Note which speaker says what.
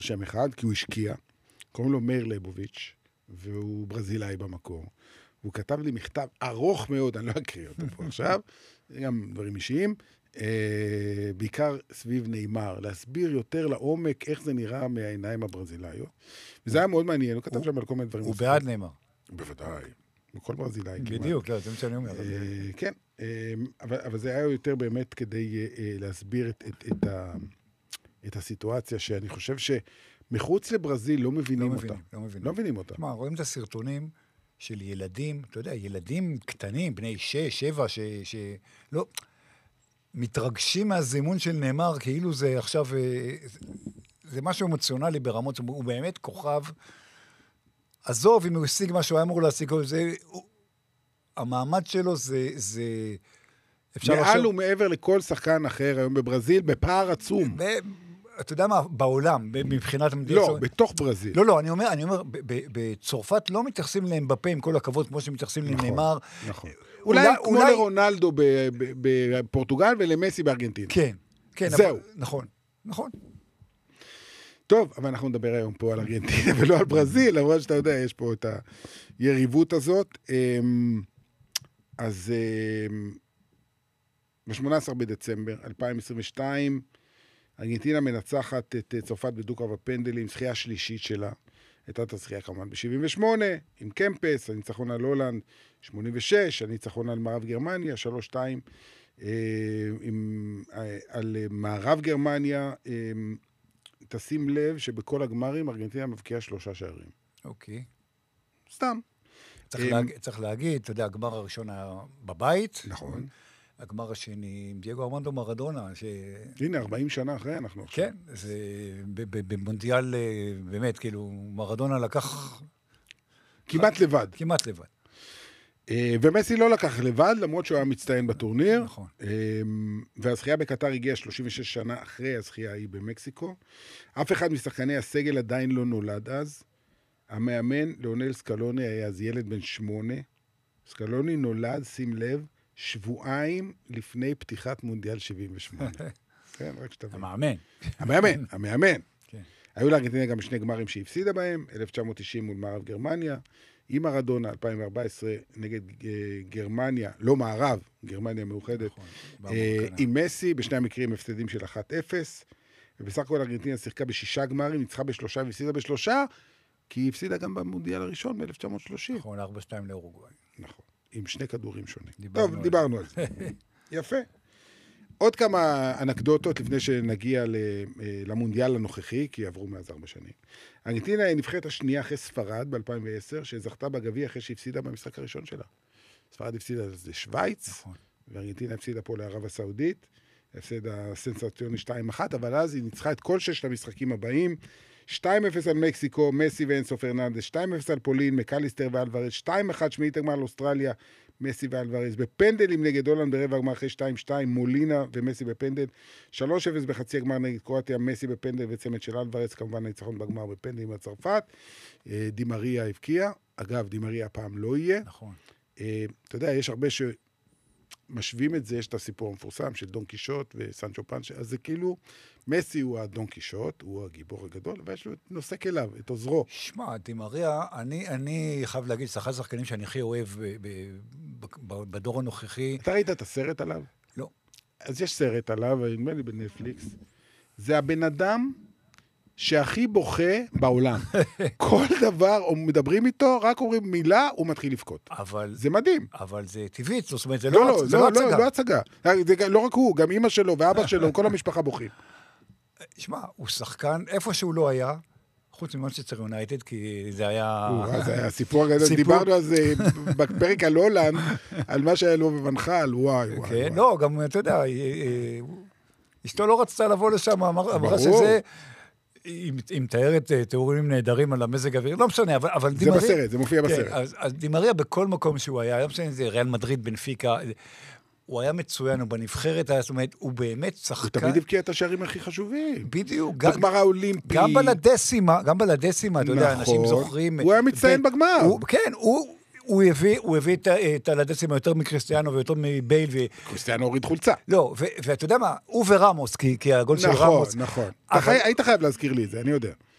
Speaker 1: שם אחד, כי הוא השקיע, קוראים לו מאיר ליבוביץ', והוא ברזילאי במקור. הוא כתב לי מכתב ארוך מאוד, אני לא אקריא אותו פה עכשיו, גם דברים אישיים, בעיקר סביב נאמר, להסביר יותר לעומק איך זה נראה מהעיניים הברזילאיות. וזה היה מאוד מעניין, הוא כתב שם על כל מיני דברים.
Speaker 2: הוא בעד נאמר.
Speaker 1: בוודאי, בכל ברזילאי כמעט.
Speaker 2: בדיוק, לא, זה מה שאני אומר.
Speaker 1: כן, אבל זה היה יותר באמת כדי להסביר את הסיטואציה, שאני חושב שמחוץ לברזיל לא מבינים אותה. לא מבינים אותה.
Speaker 2: תשמע, רואים את הסרטונים של ילדים, אתה יודע, ילדים קטנים, בני 6, 7, לא, מתרגשים מהזימון של נאמר, כאילו זה עכשיו, זה משהו אמוציונלי ברמות, הוא באמת כוכב, עזוב, אם הוא השיג משהו, היה אמור להשיג, המעמד שלו זה
Speaker 1: מעל ומעבר לכל שחקן אחר היום בברזיל, בפער עצום.
Speaker 2: אתה יודע מה, בעולם, מבחינת...
Speaker 1: לא, בתוך ברזיל.
Speaker 2: לא, אני אומר, בצרפת לא מתייחסים לאמבפה עם כל הכבוד, כמו שמתייחסים לנאמר.
Speaker 1: נכון. אולי כמו לרונלדו בפורטוגל ולמסי בארגנטינה.
Speaker 2: כן.
Speaker 1: זהו.
Speaker 2: נכון.
Speaker 1: טוב, אבל אנחנו נדבר היום פה על ארגנטינה ולא על ברזיל, למרות שאתה יודע, יש פה את היריבות הזאת. אז ב-18 בדצמבר 2022, ארגנטינה מנצחת את צרפת בדו-קרב הפנדלים, זכייה שלישית שלה. הייתה את הזכייה כמובן ב-78, עם קמפס, הניצחון על הולנד, 86, הניצחון על מערב גרמניה, 3-2, על מערב גרמניה, תשים לב שבכל הגמרים ארגנטינה מבקיעה 3 שערים.
Speaker 2: אוקיי.
Speaker 1: סתם.
Speaker 2: צריך להגיד, אתה יודע, הגמר הראשון היה בבית.
Speaker 1: נכון.
Speaker 2: הגמר השני עם דייגו ארמנדו מרדונה.
Speaker 1: הנה, 40 שנה אחרי אנחנו עכשיו.
Speaker 2: כן, זה במונדיאל, באמת, כאילו, מרדונה לקח...
Speaker 1: כמעט לבד.
Speaker 2: כמעט לבד.
Speaker 1: ומסי לא לקח לבד, למרות שהוא היה מצטיין בטורניר.
Speaker 2: נכון.
Speaker 1: והזכייה בקטר הגיעה 36 שנה אחרי הזכייה ההיא במקסיקו. אף אחד משחקני הסגל עדיין לא נולד אז. המאמן, ליאונל סקלוני, היה אז ילד בן 8. סקלוני נולד, שים לב, שבועיים לפני פתיחת מונדיאל 78. כן, רק שתבין. המאמן.
Speaker 2: כן.
Speaker 1: היו לארגנטינה גם 2 גמרים שהפסידה בהם, 1990 מול מערב גרמניה, עם מרדונה 2014 נגד גרמניה, לא מערב, גרמניה מאוחדת, עם מסי, בשני המקרים הפסדים של 1-0, ובסך הכל ארגנטינה שיחקה ב6 גמרים, ניצחה ב3 והפסידה ב3, כי היא הפסידה גם במונדיאל הראשון ב-1930.
Speaker 2: נכון, 4-2 לאורוגוואי.
Speaker 1: נכון, עם 2 כדורים שונים. טוב, דיברנו על זה. יפה. עוד כמה אנקדוטות לפני שנגיע למונדיאל הנוכחי, כי עברו מאז 4 שנים. ארגנטינה היא נבחרת השנייה אחרי ספרד ב-2010, שזכתה בגביע אחרי שהפסידה במשחק הראשון שלה. ספרד הפסידה לשוויץ, נכון. וארגנטינה הפסידה פה לערב הסעודית, הפסידה סנסציוני 2-1, אבל אז היא ניצחה את כל 6 המשחקים הבאים, 2-0 על מקסיקו, מסי ואנסו פרננדס, 2-0 על פולין, מקליסטר ואלוורז, 2-1 שמינית גמר על אוסטרליה, מסי ואלוורז, בפנדלים נגד הולנד ברבע הגמר אחרי 2-2, מולינה ומסי בפנדל, 3-0 בחצי הגמר נגד קרואטיה, מסי בפנדל וצמד של אלוורז, כמובן ניצחון בגמר בפנדלים הצרפת, דימריה הבקיע, אגב, דימריה הפעם לא יהיה.
Speaker 2: נכון.
Speaker 1: אתה יודע, יש הרבה שמשווים את זה, יש את הסיפור המפורסם של דון קישוט וסנצ'ו פנצ'ה, אז זה כאילו, מסי הוא הדון קישוט, הוא הגיבור הגדול, ויש לו נוסק אליו, את עוזרו.
Speaker 2: שמע, דימריה, אני חייב להגיד, זה אחד השחקנים שאני הכי אוהב בדור הנוכחי.
Speaker 1: אתה ראית את הסרט עליו?
Speaker 2: לא.
Speaker 1: אז יש סרט עליו, נדמה לי בנטפליקס. זה הבן אדם שהכי בוכה בעולם. כל דבר, או מדברים איתו, רק אומרים מילה, הוא מתחיל לבכות. זה מדהים.
Speaker 2: אבל זה טבעי, זאת אומרת, זה
Speaker 1: לא
Speaker 2: הצגה.
Speaker 1: לא הצגה. לא רק הוא, גם אמא שלו ואבא שלו, כל המשפחה בוכים.
Speaker 2: שמע, הוא שחקן, איפה שהוא לא היה, חוץ ממנצ'סטר יונייטד, כי זה היה...
Speaker 1: זה היה סיפור גדול, דיברנו על זה בפרק על הולנד, על מה שהיה לו בבנחל, וואי.
Speaker 2: כן, לא, גם, אתה יודע, אשתו לא רצתה לבוא לשם, אמרה שזה... היא מתארת תיאורים נהדרים על המזג האוויר, לא משנה, אבל
Speaker 1: זה בסרט, זה מופיע בסרט.
Speaker 2: אז דימריה בכל מקום שהוא היה, לא משנה, זה ריאל מדריד, בנפיקה, הוא היה מצוין, הוא בנבחרת, זאת אומרת, הוא באמת שחקן...
Speaker 1: הוא תמיד הבקיע את השערים הכי חשובים.
Speaker 2: בדיוק.
Speaker 1: בגמר האולימפי.
Speaker 2: גם בלדסימה, אתה יודע, אנשים זוכרים...
Speaker 1: הוא היה מצטיין בגמר.
Speaker 2: כן, הוא הביא את הלדסימה יותר מקריסטיאנו ויותר מבייל.
Speaker 1: קריסטיאנו הוריד חולצה.
Speaker 2: לא, ואתה יודע מה, הוא ורמוס, כי הגול של רמוס...
Speaker 1: נכון. היית חייב להזכיר לי את זה, אני יודע.